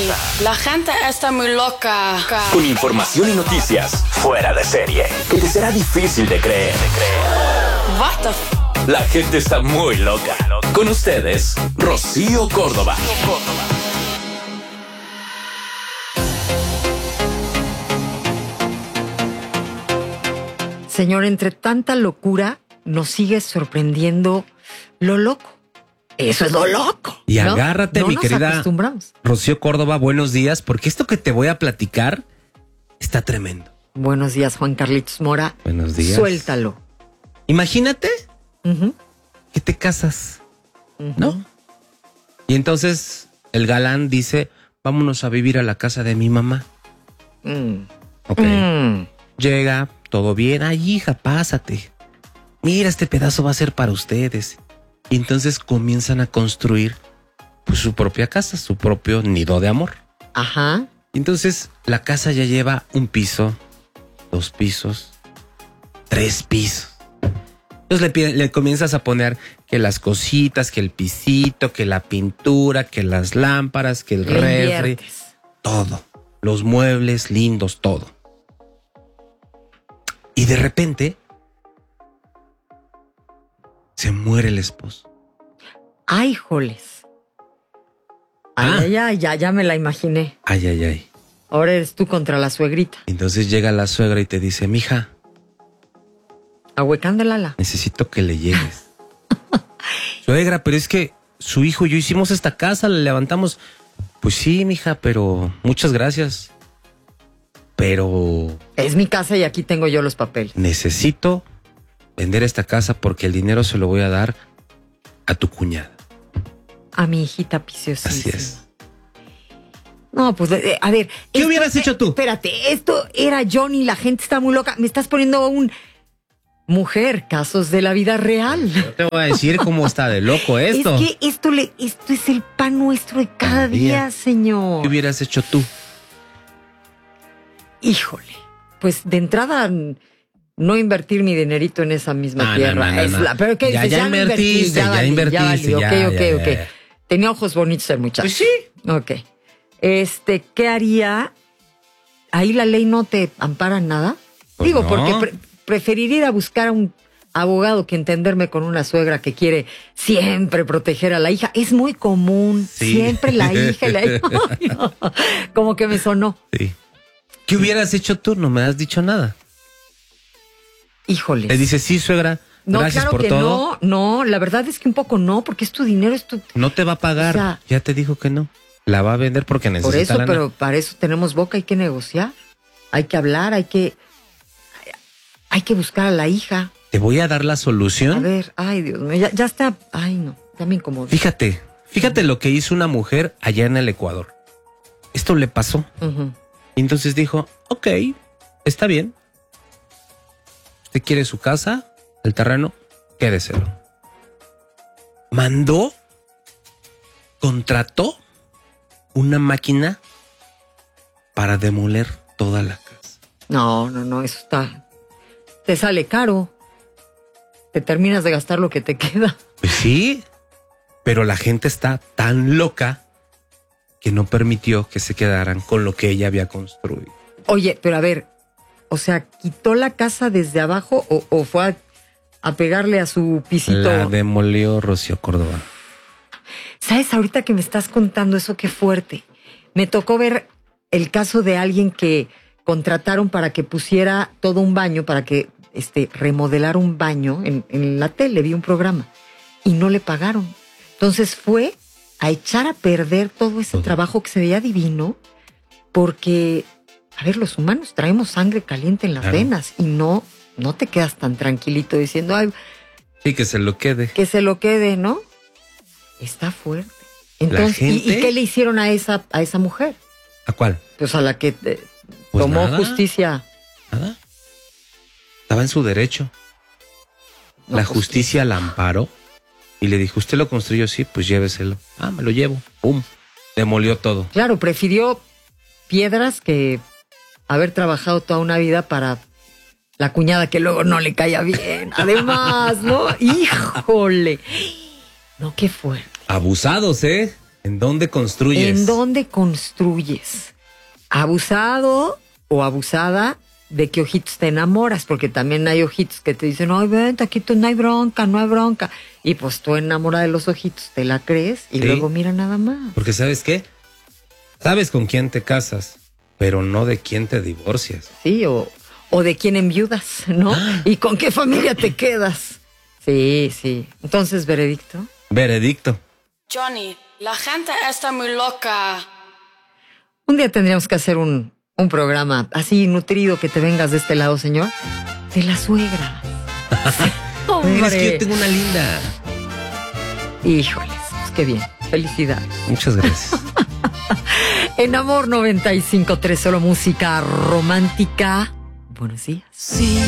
La gente está muy loca. Con información y noticias fuera de serie que te será difícil de creer. What the f... La gente está muy loca. Con ustedes, Rocío Córdoba. Señor, entre tanta locura, nos sigue sorprendiendo lo loco. Eso es lo loco. Y ¿no? agárrate, no mi nos querida acostumbramos. Rocío Córdoba, buenos días, porque esto que te voy a platicar está tremendo. Buenos días, Juan Carlitos Mora. Buenos días. Suéltalo. Imagínate Ujú, que te casas, ujú. ¿no? Y entonces el galán dice, vámonos a vivir a la casa de mi mamá. Mm. Ok. Mm. Llega, todo bien. Ay, hija, pásate. Mira, este pedazo va a ser para ustedes. Y entonces comienzan a construir pues, su propia casa, su propio nido de amor. Ajá. Y entonces la casa ya lleva 1 piso, 2 pisos, 3 pisos. Entonces le comienzas a poner que las cositas, que el pisito, que la pintura, que las lámparas, que el Le refri, inviertes. todo. Los muebles lindos, todo. Y de repente se muere el esposo. Ay, joles. Ay, Ah. ay, ay, ya me la imaginé. Ay, ay, ay. Ahora eres tú contra la suegrita. Entonces llega la suegra y te dice, mija, Ahuecando el ala. necesito que le llegues. Suegra, pero es que su hijo y yo hicimos esta casa, la levantamos. Pues sí, mija, pero muchas gracias. Pero Es mi casa y aquí tengo yo los papeles. necesito vender esta casa porque el dinero se lo voy a dar a tu cuñada. A mi hijita piciosísima. Así es. No, pues, a ver. ¿Qué hubieras hecho tú? Espérate, esto era Johnny, la gente está muy loca. Me estás poniendo un... Mujer, casos de la vida real. Yo te voy a decir cómo está de loco esto. Es que esto es el pan nuestro de cada día, señor. ¿Qué hubieras hecho tú? Híjole, pues de entrada no invertir mi dinerito en esa misma No, tierra. no, no, no. Pero ¿qué Ya, dices? ya No invertiste, ya valí, invertiste, Ok, ya, ok, ya, ok. ya. Tenía ojos bonitos el muchacho. Pues sí. Ok. ¿Qué haría? Ahí la ley no te ampara en nada. Pues Digo, no. porque preferiría ir a buscar a un abogado que entenderme con una suegra que quiere siempre proteger a la hija. Es muy común. Sí. Siempre la hija y la hija. Ay, no. Como que me sonó. Sí. ¿Qué hubieras hecho tú? No me has dicho nada. Híjole. Le dices, sí, suegra, No, gracias claro por que todo. no, la verdad es que un poco no, porque es tu dinero, es tu... No te va a pagar. O sea, ya te dijo que no. La va a vender porque necesita Por eso, lana. pero para eso tenemos boca, hay que negociar, hay que hablar, hay que buscar a la hija. Te voy a dar la A solución. ver, ay Dios mío, ya está, ay no, ya me incomodó. Fíjate lo que hizo una mujer allá en el Ecuador. Esto le pasó. Ujú. Y entonces dijo, ok, está bien. ¿Usted quiere su casa, el terreno? Quédeselo. Contrató una máquina para demoler toda la casa. No, eso te sale caro, te terminas de gastar lo que te queda. Pues sí, pero la gente está tan loca que no permitió que se quedaran con lo que ella había construido. Oye, pero a ver, o sea, ¿quitó la casa desde abajo o fue a pegarle a su pisito? La demolió Rocío Córdoba. ¿Sabes? Ahorita que me estás contando eso, qué fuerte. Me tocó ver el caso de alguien que contrataron para que pusiera todo un baño, para que remodelara un baño en la tele, vi un programa, y no le pagaron. Entonces fue a echar a perder todo ese trabajo que se veía divino, porque, a ver, los humanos traemos sangre caliente en las venas y no te quedas tan tranquilito diciendo, ay, Sí, que se lo quede. que se lo quede, ¿no? Está fuerte. Entonces, gente- ¿y qué le hicieron a esa mujer? ¿A cuál? Pues a la que Pues tomó nada. justicia. Nada. Estaba en su derecho. No, La pues, justicia la amparó y le dijo, ¿usted lo construyó? Sí, pues lléveselo. Ah, me lo llevo. ¡Pum! Demolió todo. Claro, prefirió piedras que haber trabajado toda una vida para la cuñada que luego no le caía bien. Además, ¿no? Híjole. No, qué fuerte. Abusados, ¿eh? ¿En dónde construyes? ¿En dónde construyes? Abusado o abusada, ¿de qué ojitos te enamoras? Porque también hay ojitos que te dicen, ay, vente, aquí no hay bronca, no hay bronca. Y pues tú enamorada de los ojitos, te la crees y Sí. luego mira nada más. Porque ¿sabes qué? Sabes con quién te casas, pero no de quién te divorcias. Sí, o de quién enviudas, ¿no? ¿Y con qué familia te quedas? Sí, sí. Entonces, veredicto. Veredicto. Johnny, la gente está muy loca. Un día tendríamos que hacer un programa así nutrido, que te vengas de este lado, señor, de la suegra. Mira, es que yo Hombre, tengo una linda. híjoles, pues qué bien. Felicidades. Muchas gracias. En Amor 95.3, solo música romántica. Buenos días. Sí.